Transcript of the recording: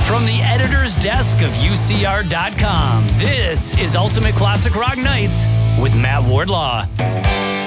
From the editor's desk of UCR.com, this is Ultimate Classic Rock Nights with Matt Wardlaw.